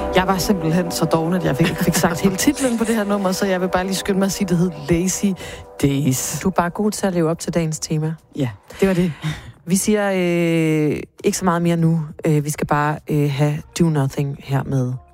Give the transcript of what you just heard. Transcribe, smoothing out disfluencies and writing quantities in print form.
Jeg var simpelthen så doven, at jeg ikke fik sagt hele titlen på det her nummer, så jeg vil bare lige skynde mig at sige, at det hed Lazy Days. Du er bare god til at leve op til dagens tema. Ja, det var det. Vi siger ikke så meget mere nu. Vi skal bare have Do Nothing her med